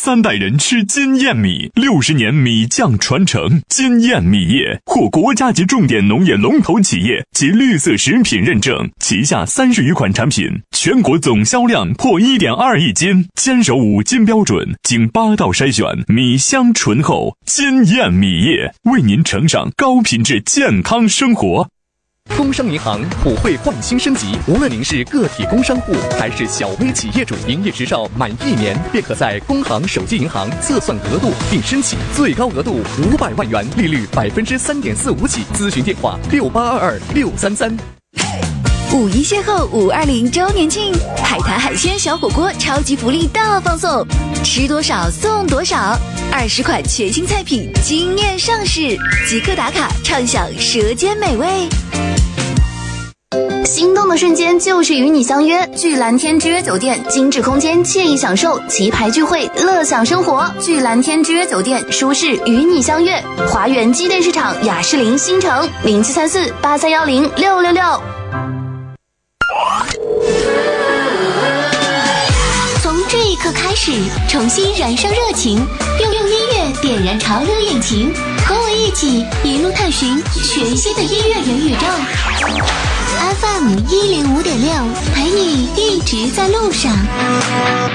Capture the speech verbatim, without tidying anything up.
三代人吃金燕米，六十年米酱传承。金燕米业获国家级重点农业龙头企业及绿色食品认证，旗下三十余款产品，全国总销量破 一点二亿斤，坚守五金标准，经八道筛选，米香醇厚。金燕米业为您呈上高品质健康生活。 工商银行普惠换新升级，无论您是个体工商户还是小微企业主，营业执照满一年便可在工行手机银行测算额度并申请，最高额度五百万元，利率百分之三点四五起。咨询电话六八二二六三三。 五一邂逅五二零周年庆，海苔海鲜小火锅超级福利大放送，吃多少送多少，二十款全新菜品惊艳上市，即刻打卡畅享舌尖美味。 心动的瞬间就是与你相约，聚蓝天之约酒店，精致空间，惬意享受，棋牌聚会，乐享生活。聚蓝天之约酒店，舒适与你相约。华园机电市场雅士林新城零七三四八三幺零六六六。 从这一刻开始，重新燃烧热情，用用音乐点燃潮流引擎，和我一起一路探寻全新的音乐元宇宙。F M 一零五点六，陪你一直在路上。